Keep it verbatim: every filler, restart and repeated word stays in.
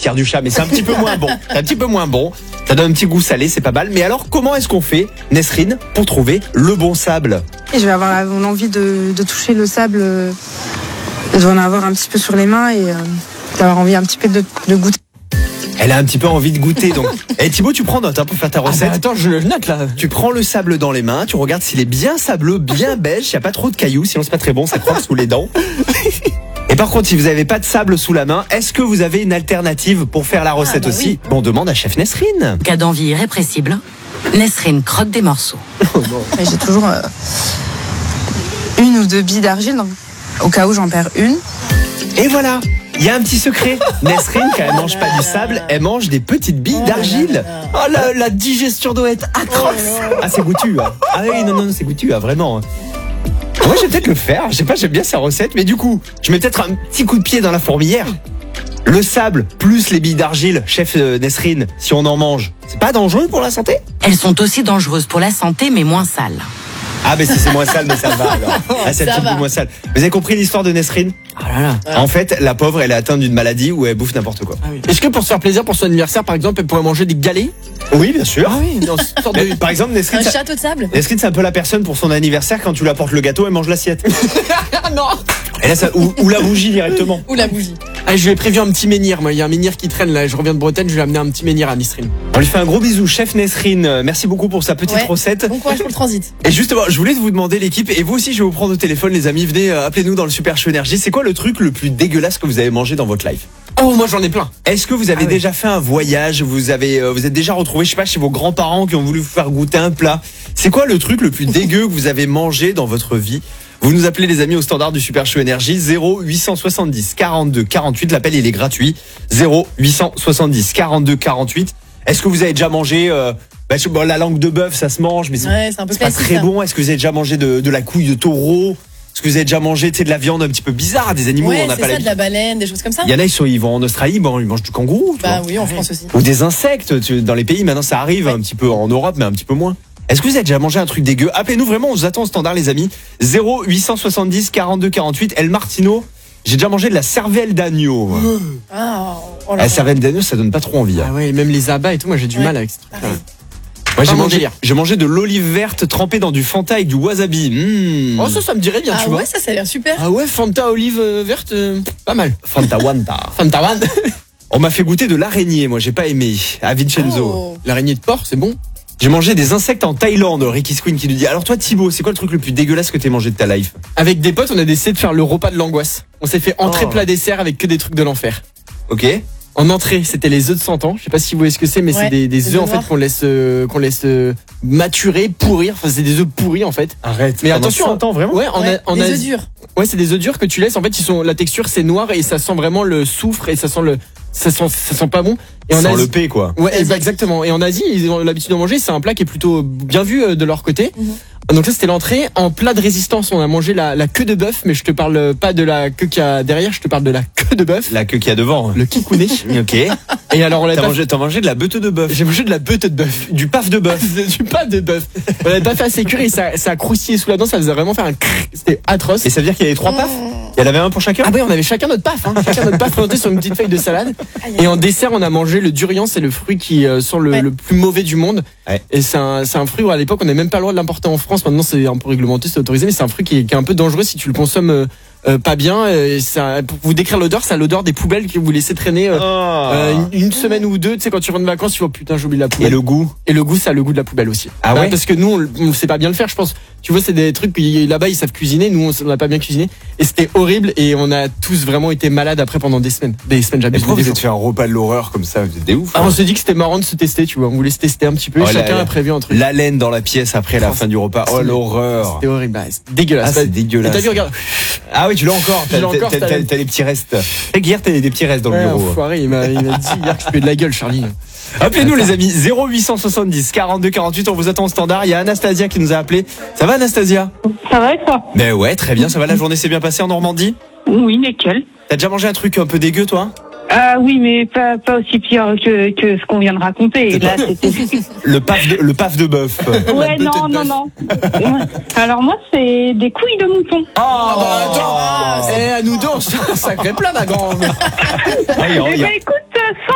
cire du chat, mais c'est un petit peu moins bon. C'est un petit peu moins bon. Ça donne un petit goût salé, c'est pas mal. Mais alors, comment est-ce qu'on fait, Nesrine, pour trouver le bon sable? Et je vais avoir l'envie de, de toucher le sable, euh, de en avoir un petit peu sur les mains et euh, d'avoir envie un petit peu de, de goûter. Elle a un petit peu envie de goûter, donc. Eh Thibaut, tu prends note hein, pour faire ta recette. Ah bah attends, je le note là. Tu prends le sable dans les mains, tu regardes s'il est bien sableux, bien beige, il n'y a pas trop de cailloux, sinon c'est pas très bon, ça croque sous les dents. Et par contre, si vous n'avez pas de sable sous la main, est-ce que vous avez une alternative pour faire la recette ah bah aussi? oui. Bon, on demande à chef Nesrine. Cas d'envie irrépressible, Nesrine croque des morceaux. Et j'ai toujours euh, une ou deux billes d'argile, donc, au cas où j'en perds une. Et voilà, il y a un petit secret. Nesrine, quand elle mange pas du sable, elle mange des petites billes d'argile. Oh la, la digestion doit être atroce. Ah, c'est goûtu. Hein. Ah oui, non, non, c'est goûtu, hein, vraiment. Moi, je vais peut-être le faire. Je sais pas, j'aime bien sa recette, mais du coup, je mets peut-être un petit coup de pied dans la fourmilière. Le sable plus les billes d'argile, chef euh, Nesrine, si on en mange, c'est pas dangereux pour la santé? Elles sont aussi dangereuses pour la santé, mais moins sales. Ah, mais si c'est moins sale, mais ça va alors. Ah, c'est un petit peu moins sale. Vous avez compris l'histoire de Nesrine? Oh là là. En fait, la pauvre, elle est atteinte d'une maladie où elle bouffe n'importe quoi. Ah oui. Est-ce que pour se faire plaisir, pour son anniversaire par exemple, elle pourrait manger des galets? Oui, bien sûr. Ah oui, dans cette sorte Mais, de... par exemple, Nesrine, Un ça- château de sable. Nesrine, c'est un peu la personne pour son anniversaire, quand tu lui apportes le gâteau, elle mange l'assiette. Ah non. Et là, ça, ou, ou la bougie directement. Ou la bougie. Ah, je lui ai prévu un petit menhir, moi il y a un menhir qui traîne là, je reviens de Bretagne, je lui ai amené un petit menhir à Nesrine. On lui fait un gros bisou, chef Nesrine. Euh, Merci beaucoup pour sa petite Ouais. recette. Bon courage pour le transit. Et justement, je voulais vous demander l'équipe, et vous aussi, je vais vous prendre au téléphone, les amis. Venez, euh, appelez-nous dans le Super Show Énergie. C'est quoi le truc le plus dégueulasse que vous avez mangé dans votre life? Oh moi j'en ai plein. Est-ce que vous avez Ah ouais. déjà fait un voyage? Vous avez, euh, vous êtes déjà retrouvé, je sais pas, chez vos grands-parents qui ont voulu vous faire goûter un plat? C'est quoi le truc le plus dégueu que vous avez mangé dans votre vie? Vous nous appelez les amis au standard du Super Show Énergie zéro huit cent soixante-dix quarante-deux quarante-huit. L'appel il est gratuit. zéro huit cent soixante-dix quarante-deux quarante-huit. Est-ce que vous avez déjà mangé euh, bah, je- bon, la langue de bœuf, ça se mange, mais c'est Ouais, c'est un peu c'est pas classique, très ça. bon. Est-ce que vous avez déjà mangé de, de la couille de taureau? Est-ce que vous avez déjà mangé tu sais, de la viande un petit peu bizarre, des animaux où Ouais, on n'a c'est pas ça, de l'habitude? la baleine, des choses comme ça. Il y en a, ils sont, ils vont en Australie, bon, ils mangent du kangourou. tu Bah vois. oui, en France aussi. Ou des insectes, tu- dans les pays maintenant ça arrive un petit peu en Europe mais un petit peu moins. Est-ce que vous avez déjà mangé un truc dégueu? Appelez-nous vraiment, on vous attend au standard les amis. zéro huit cent soixante-dix quarante-deux quarante-huit. El Martino, j'ai déjà mangé de la cervelle d'agneau. Ah, oh là La là. cervelle d'agneau ça donne pas trop envie. hein. Ah ouais, même les abats et tout, moi j'ai du Ouais. mal avec ce truc. Pareil. Moi j'ai Pas mon mangé, délire. j'ai mangé de l'olive verte trempée dans du Fanta avec du wasabi. Mmh. Oh ça ça me dirait bien, Ah tu ouais, vois. ça, ça a l'air super. Ah ouais, Fanta olive euh, verte, euh, pas mal. Fanta Wanta. Fanta One. On m'a fait goûter de l'araignée, moi j'ai pas aimé. À Vincenzo. Oh. L'araignée de porc, c'est bon. J'ai mangé des insectes en Thaïlande, Ricky Squeen qui nous dit. Alors toi Thibaut, c'est quoi le truc le plus dégueulasse que t'aies mangé de ta life? Avec des potes, on a décidé de faire le repas de l'angoisse. On s'est fait entrée, Oh. plat, dessert avec que des trucs de l'enfer. Ok. En entrée, c'était les œufs de cent ans. Je sais pas si vous voyez ce que c'est, mais Ouais, c'est des, des des œufs œufs en fait noirs. qu'on laisse euh, qu'on laisse euh, maturer, pourrir. Enfin, c'est des œufs pourris en fait. Arrête. Mais Pendant attention, cent ans vraiment? Ouais, en, Ouais, a- en des Asie- œufs durs. Ouais, c'est des œufs durs que tu laisses. En fait, ils sont la texture c'est noir et ça sent vraiment le soufre et ça sent le ça sent ça sent pas bon. Et en Sans Asie- le P quoi. Ouais, Asiatique. bah, exactement. Et en Asie, ils ont l'habitude d'en manger. C'est un plat qui est plutôt bien vu euh, de leur côté. Donc là, c'était l'entrée. En plat de résistance, on a mangé la, la queue de bœuf, mais je te parle pas de la queue qu'il y a derrière. Je te parle de la queue de bœuf, La queue qu'il y a devant. le kikouné. Ok. Et alors, on l'a T'as pas mangé, t'as mangé de la beute de bœuf. J'ai mangé de la beute de bœuf. Du paf de bœuf. Du pas de bœuf. On l'avait pas fait assez cuire et ça, ça a croustillé sous la dent. Ça faisait vraiment faire un crrr. C'était atroce. Et ça veut dire qu'il y avait trois pafs? Il y en avait un pour chacun? Ah ouais, on avait chacun notre paf, hein. Chacun notre paf présenté sur une petite feuille de salade. Et en dessert, on a mangé le durian, c'est le fruit qui euh, sent le, Ouais. le plus mauvais du monde. Ouais. Et c'est un, c'est un fruit où à l'époque, on n'avait même pas le droit de l'importer en France. Maintenant, c'est un peu réglementé, c'est autorisé, mais c'est un fruit qui est, qui est un peu dangereux si tu le consommes euh, euh, pas bien. Et ça, pour vous décrire l'odeur, c'est l'odeur des poubelles que vous laissez traîner euh, euh, une, une semaine ou deux. Tu sais, quand tu rentres de vacances, tu vois, putain, j'ai oublié la poubelle. Et le goût? Et le goût, ça a le goût de la poubelle aussi. Ah ouais Parce que nous, on, on sait pas bien le faire, je pense. Tu vois, c'est des trucs qui, là-bas, ils savent cuisiner. Nous, on n'a pas bien cuisiné. Et c'était horrible. Et on a tous vraiment été malades après pendant des semaines. Des semaines, Et j'abuse. pourquoi des vous jours. êtes fait un repas de l'horreur comme ça? Vous êtes des ouf. Ah, on s'est dit que c'était marrant de se tester, tu vois. On voulait se tester un petit peu. Oh et là chacun là. a prévu un truc. La laine dans la pièce après la Oh, fin du repas. Oh c'est- l'horreur. C'était horrible. Bah, c'est dégueulasse. Ah, c'est dégueulasse. T'as vu, regarde. Ah oui, tu l'as encore. Je T'as l'ai encore, t'as- t'as- t'as- t'as des petits restes. Et hier, t'as des petits restes dans le Ouais, bureau. enfoiré, il m'a, il m'a dit hier que je puais de la gueule, Charlie. Appelez-nous les amis. zéro huit cent soixante-dix quarante-deux quarante-huit. On vous attend au standard. Il y a Anastasia qui nous a appelé. Ça va Anastasia? Ça va et toi? Ben ouais, très bien. Ça va, la journée s'est bien passée en Normandie? Oui, nickel. T'as déjà mangé un truc un peu dégueu toi? Ah oui, mais pas, pas aussi pire que, que ce qu'on vient de raconter. Et là, c'était... Le paf de, le paf de bœuf. Ouais, non, non, non. Alors moi, c'est des couilles de mouton. Oh, bah attends. Eh, à nous deux, on se fait un sacré plat, ma grande. Ah, il y a- Eh il y a- ben écoute,